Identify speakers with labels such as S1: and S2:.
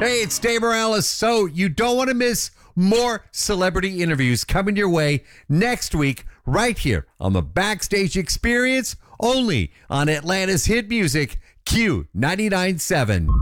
S1: Hey, it's Dave Morales. So you don't want to miss more celebrity interviews coming your way next week right here on the Backstage Experience, only on Atlanta's hit music, Q 99.7.